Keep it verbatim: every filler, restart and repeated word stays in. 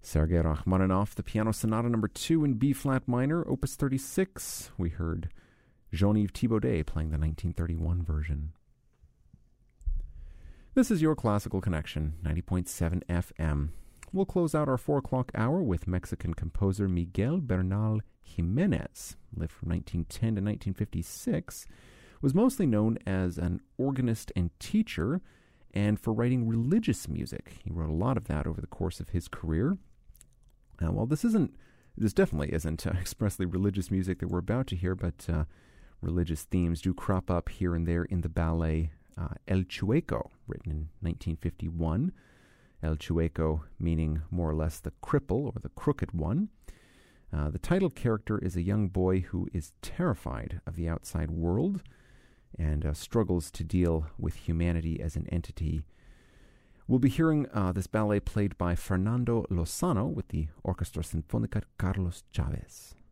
Sergei Rachmaninoff, the Piano Sonata number two in B-flat minor, opus thirty-six. We heard Jean-Yves Thibaudet playing the nineteen thirty-one version. This is your Classical Connection, ninety point seven F M. We'll close out our four o'clock hour with Mexican composer Miguel Bernal Jimenez. Lived from nineteen ten to nineteen fifty-six. Was mostly known as an organist and teacher, and for writing religious music. He wrote a lot of that over the course of his career. Uh, well, this isn't, this definitely isn't uh, expressly religious music that we're about to hear, but uh, religious themes do crop up here and there in the ballet uh, El Chueco, written in nineteen fifty-one. El Chueco meaning more or less the cripple or the crooked one. Uh, the title character is a young boy who is terrified of the outside world and uh, struggles to deal with humanity as an entity. We'll be hearing uh, this ballet played by Fernando Lozano with the Orchestra Sinfónica Carlos Chávez.